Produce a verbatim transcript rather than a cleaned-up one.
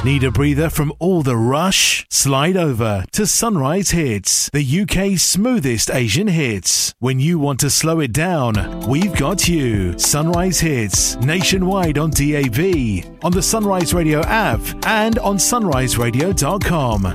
Need a breather from all the rush? Slide over to Sunrise Hits, the U K's smoothest Asian hits. When you want to slow it down, we've got you. Sunrise Hits, nationwide on D A B, on the Sunrise Radio app, and on sunrise radio dot com.